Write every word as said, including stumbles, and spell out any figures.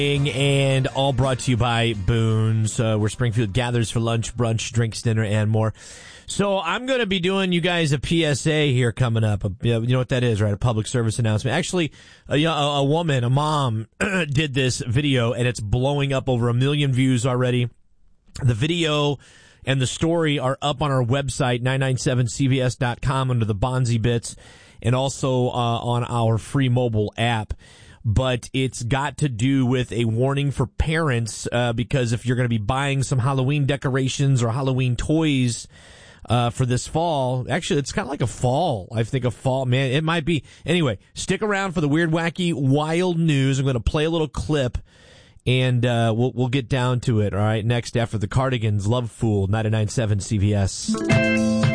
And all brought to you by Boone's, uh, where Springfield gathers for lunch, brunch, drinks, dinner, and more. So I'm going to be doing you guys a P S A here coming up. A, you know what that is, right? A public service announcement. Actually, a, a, a woman, a mom, did this video, and it's blowing up over a million views already. The video and the story are up on our website, nine ninety-seven C V S dot com, under the Bonzi Bits, and also uh, on our free mobile app. But it's got to do with a warning for parents, uh, because if you're going to be buying some Halloween decorations or Halloween toys, uh, for this fall, actually, it's kind of like a fall. I think a fall, man, it might be. Anyway, stick around for the weird, wacky, wild news. I'm going to play a little clip, and, uh, we'll, we'll get down to it. All right. Next, after the Cardigans, Love Fool, ninety-nine point seven C V S.